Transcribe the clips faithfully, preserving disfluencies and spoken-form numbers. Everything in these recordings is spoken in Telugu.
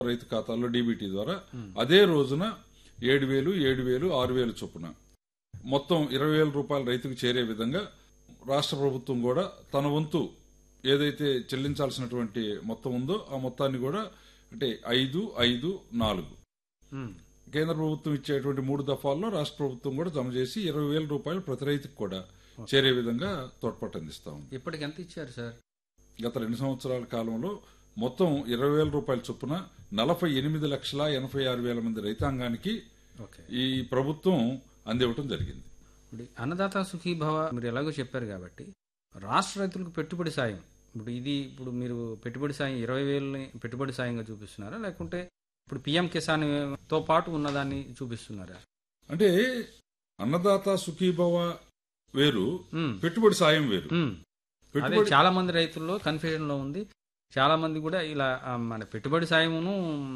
రైతు ఖాతాల్లో డీబీటీ ద్వారా అదే రోజున ఏడు వేలు ఏడు వేలు ఆరు వేలు చొప్పున మొత్తం ఇరవై వేల రూపాయలు రైతుకు చేరే విధంగా రాష్ట్ర ప్రభుత్వం కూడా తన వంతు ఏదైతే చెల్లించాల్సినటువంటి మొత్తం ఉందో ఆ మొత్తాన్ని కూడా అంటే ఐదు ఐదు నాలుగు కేంద్ర ప్రభుత్వం ఇచ్చేటువంటి మూడు దఫాల్లో రాష్ట్ర ప్రభుత్వం కూడా జమ చేసి ఇరవై వేల రూపాయలు ప్రతి రైతుకు కూడా చేరే విధంగా తోడ్పాటు అందిస్తాం. ఇప్పటికి ఎంత ఇచ్చారు సార్? గత రెండు సంవత్సరాల కాలంలో మొత్తం ఇరవై వేల రూపాయల చొప్పున నలభై ఎనిమిది లక్షల ఎనభై ఆరు వేల మంది రైతాంగానికి ఈ ప్రభుత్వం అందివ్వటం జరిగింది. అన్నదాత సుఖీభవ మీరు ఎలాగో చెప్పారు కాబట్టి రాష్ట్ర రైతులకు పెట్టుబడి సాయం ఇప్పుడు ఇది ఇప్పుడు మీరు పెట్టుబడి సాయం ఇరవై వేలని పెట్టుబడి సాయంగా చూపిస్తున్నారా లేకుంటే ఇప్పుడు పిఎం కిసాన్ తో పాటు ఉన్నదాన్ని చూపిస్తున్నారా? అంటే అన్నదాత సుఖీభవ వేరు, పెట్టుబడి సాయం వేరు. అదే చాలా మంది రైతుల్లో కన్ఫ్యూజన్ లో ఉంది. చాలా మంది కూడా ఇలా మన పెట్టుబడి సాయమును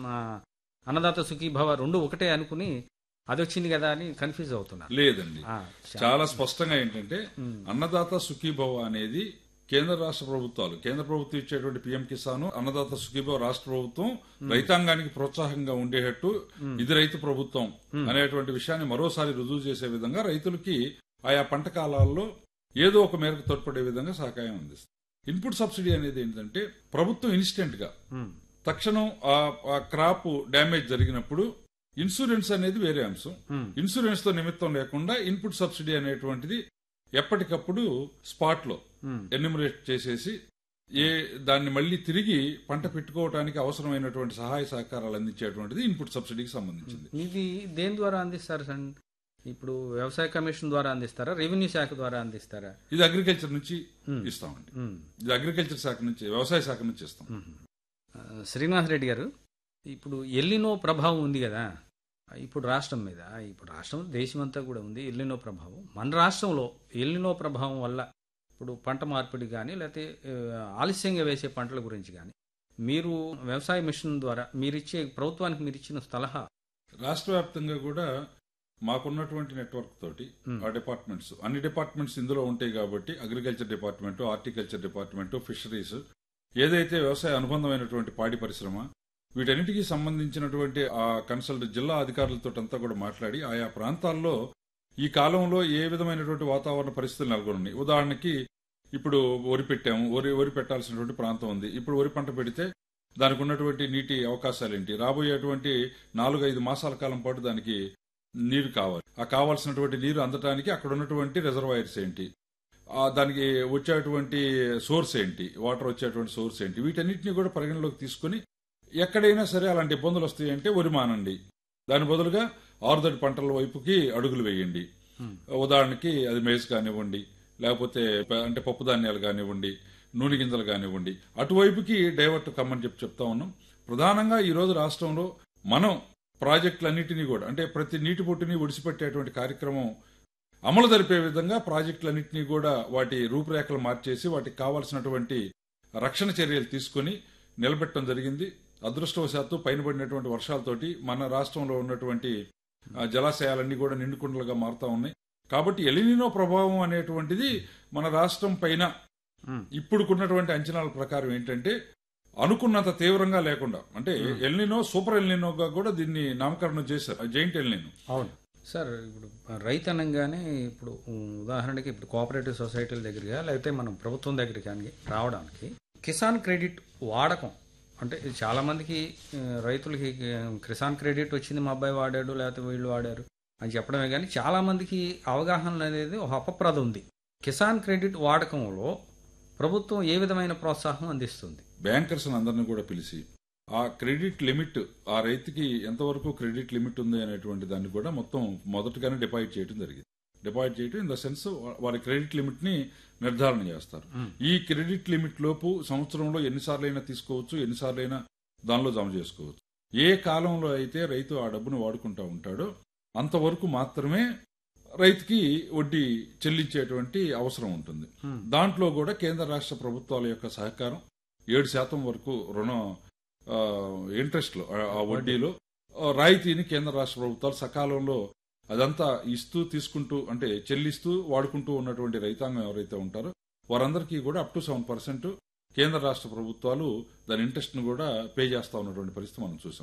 అన్నదాత సుఖీభవ రెండు ఒకటే అనుకుని అది వచ్చింది కదా అని కన్ఫ్యూజ్ అవుతున్నారు. లేదండి, చాలా స్పష్టంగా ఏంటంటే అన్నదాత సుఖీభవ అనేది కేంద్ర రాష్ట్ర ప్రభుత్వాలు, కేంద్ర ప్రభుత్వం ఇచ్చేటువంటి పిఎం కిసాన్, అన్నదాత సుఖీభవ రాష్ట్ర ప్రభుత్వం రైతాంగానికి ప్రోత్సాహంగా ఉండేటట్టు ఇది రైతు ప్రభుత్వం అనేటువంటి విషయాన్ని మరోసారి రుజువు చేసే విధంగా రైతులకి ఆయా పంట కాలాల్లో ఏదో ఒక మేరకు తోడ్పడే విధంగా సహకారం అందిస్తుంది. ఇన్పుట్ సబ్సిడీ అనేది ఏంటంటే ప్రభుత్వం ఇన్స్టెంట్ గా తక్షణం ఆ క్రాప్ డ్యామేజ్ జరిగినప్పుడు ఇన్సూరెన్స్ అనేది వేరే అంశం, ఇన్సూరెన్స్ తో నిమిత్తం లేకుండా ఇన్పుట్ సబ్సిడీ అనేటువంటిది ఎప్పటికప్పుడు స్పాట్ లో ఎన్యూమరేట్ చేసేసి ఏ దాన్ని మళ్లీ తిరిగి పంట పెట్టుకోవడానికి అవసరమైనటువంటి సహాయ సహకారాలు అందించేటువంటిది ఇన్పుట్ సబ్సిడీకి సంబంధించింది. ఇది దేని ద్వారా అందిస్తారు సార్? ఇప్పుడు వ్యవసాయ కమిషన్ ద్వారా అందిస్తారా, రెవెన్యూ శాఖ ద్వారా అందిస్తారా? ఇది అగ్రికల్చర్ నుంచి ఇస్తామండి. ఇది అగ్రికల్చర్ శాఖ నుంచి, వ్యవసాయ శాఖ నుంచి ఇస్తాం. శ్రీనివాస్ రెడ్డి గారు, ఇప్పుడు ఎల్లినో ప్రభావం ఉంది కదా ఇప్పుడు రాష్ట్రం మీద, ఇప్పుడు రాష్ట్రం దేశమంతా కూడా ఉంది ఎల్లినో ప్రభావం. మన రాష్ట్రంలో ఎల్లినో ప్రభావం వల్ల ఇప్పుడు పంట మార్పిడి కానీ లేకపోతే ఆలస్యంగా వేసే పంటల గురించి కానీ మీరు వ్యవసాయ మిషన్ ద్వారా మీరిచ్చే ప్రభుత్వానికి మీరు ఇచ్చిన సలహా? రాష్ట్ర వ్యాప్తంగా కూడా మాకున్నటువంటి నెట్వర్క్ తోటి ఆ డిపార్ట్మెంట్స్, అన్ని డిపార్ట్మెంట్స్ ఇందులో ఉంటాయి కాబట్టి agriculture department, horticulture department, fisheries, ఏదైతే వ్యవసాయ అనుబంధమైనటువంటి పాడి పరిశ్రమ, వీటన్నిటికీ సంబంధించినటువంటి ఆ కన్సల్ట్ జిల్లా అధికారులతో అంతా కూడా మాట్లాడి ఆయా ప్రాంతాల్లో ఈ కాలంలో ఏ విధమైనటువంటి వాతావరణ పరిస్థితులు నెలకొన్నాయి. ఉదాహరణకి ఇప్పుడు వరి పెట్టాము, వరి వరి పెట్టాల్సినటువంటి ప్రాంతం ఉంది. ఇప్పుడు వరి పంట పెడితే దానికి ఉన్నటువంటి నీటి అవకాశాలు ఏంటి, రాబోయేటువంటి నాలుగు ఐదు మాసాల కాలం పాటు దానికి నీరు కావాలి. ఆ కావాల్సినటువంటి నీరు అందటానికి అక్కడ ఉన్నటువంటి రిజర్వాయర్స్ ఏంటి, దానికి వచ్చేటువంటి సోర్స్ ఏంటి, వాటర్ వచ్చేటువంటి సోర్స్ ఏంటి, వీటన్నిటిని కూడా పరిగణలోకి తీసుకుని ఎక్కడైనా సరే అలాంటి ఇబ్బందులు వస్తాయంటే వరి మానండి, దాని బదులుగా ఆరుదడి పంటల వైపుకి అడుగులు వేయండి. ఉదాహరణకి అది మేజ్ కానివ్వండి, లేకపోతే అంటే పప్పు ధాన్యాలు కానివ్వండి, నూనె గింజలు కానివ్వండి, అటువైపుకి డైవర్ట్ కమ్మని చెప్పి చెప్తా ఉన్నాం. ప్రధానంగా ఈ రోజు రాష్ట్రంలో మనం ప్రాజెక్టులన్నింటినీ కూడా అంటే ప్రతి నీటి బొట్టుని ఒడిసిపెట్టేటువంటి కార్యక్రమం అమలు జరిపే విధంగా ప్రాజెక్టులన్నింటినీ కూడా వాటి రూపురేఖలు మార్చేసి వాటికి కావాల్సినటువంటి రక్షణ చర్యలు తీసుకుని నిలబెట్టడం జరిగింది. అదృష్టవశాత్తు పైన పడినటువంటి వర్షాలతోటి మన రాష్ట్రంలో ఉన్నటువంటి జలాశయాలన్నీ కూడా నిండుకుండలుగా మారుతా ఉన్నాయి. కాబట్టి ఎలినినో ప్రభావం అనేటువంటిది మన రాష్ట్రం పైన ఇప్పుడుకున్నటువంటి అంచనాల ప్రకారం ఏంటంటే అనుకున్నంత తీవ్రంగా లేకుండా, అంటే ఎల్నినో సూపర్ ఎల్నినోగా కూడా దీన్ని నామకరణం చేశారు, జైంట్ ఎల్నినో. అవును సార్, ఇప్పుడు రైతు అనగానే ఇప్పుడు ఉదాహరణకి ఇప్పుడు కోఆపరేటివ్ సొసైటీల దగ్గరగా లేకపోతే మనం ప్రభుత్వం దగ్గరికి కానీ రావడానికి కిసాన్ క్రెడిట్ వాడకం అంటే చాలా మందికి రైతులకి కిసాన్ క్రెడిట్ వచ్చింది, మా అబ్బాయి వాడాడు లేకపోతే వీళ్ళు వాడారు అని చెప్పడమే కానీ చాలా మందికి అవగాహన అనేది ఒక అపప్రద ఉంది. కిసాన్ క్రెడిట్ వాడకంలో ప్రభుత్వం ఏ విధమైన ప్రోత్సాహం అందిస్తుంది? బ్యాంకర్స్ అందరినీ కూడా పిలిచి ఆ క్రెడిట్ లిమిట్, ఆ రైతుకి ఎంతవరకు క్రెడిట్ లిమిట్ ఉంది అనేటువంటి దాన్ని కూడా మొత్తం మొదటగానే డిపాజిట్ చేయడం జరిగింది. డిపాజిట్ చేయడం ఇన్ ద సెన్స్ వారి క్రెడిట్ లిమిట్ ని నిర్ధారణ చేస్తారు. ఈ క్రెడిట్ లిమిట్ లోపు సంవత్సరంలో ఎన్నిసార్లు అయినా తీసుకోవచ్చు, ఎన్నిసార్లు అయినా దానిలో జమ చేసుకోవచ్చు. ఏ కాలంలో అయితే రైతు ఆ డబ్బును వాడుకుంటా ఉంటాడో అంతవరకు మాత్రమే రైతుకి వడ్డీ చెల్లించేటువంటి అవసరం ఉంటుంది. దాంట్లో కూడా కేంద్ర రాష్ట్ర ప్రభుత్వాల యొక్క సహకారం ఏడు శాతం వరకు రుణం ఇంట్రెస్ట్ లో ఆ వడ్డీలో రాయితీని కేంద్ర రాష్ట్ర ప్రభుత్వాలు సకాలంలో అదంతా ఇస్తూ తీసుకుంటూ అంటే చెల్లిస్తూ వాడుకుంటూ ఉన్నటువంటి రైతాంగం ఎవరైతే ఉంటారో వారందరికీ కూడా అప్ టు సెవెన్ పర్సెంట్ కేంద్ర రాష్ట్ర ప్రభుత్వాలు దాని ఇంట్రెస్ట్ ను కూడా పే చేస్తా ఉన్నటువంటి పరిస్థితి మనం చూసాం.